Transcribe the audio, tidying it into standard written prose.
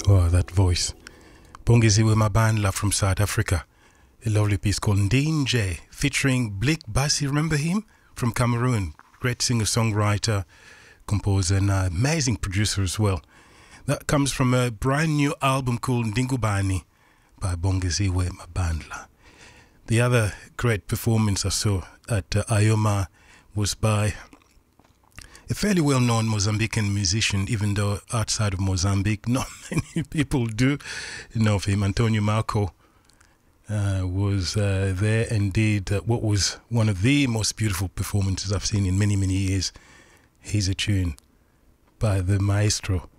Oh, that voice. Bongeziwe Mabandla from South Africa. A lovely piece called Ndinje featuring Blick Bassi. Remember him? From Cameroon. Great singer-songwriter, composer, and amazing producer as well. That comes from a brand new album called Ndingubani by Bongeziwe Mabandla. The other great performance I saw at Ayoma was by a fairly well-known Mozambican musician, even though outside of Mozambique, not many people do know of him. Antonio Marco was there and did what was one of the most beautiful performances I've seen in many, many years. He's a tune by the maestro,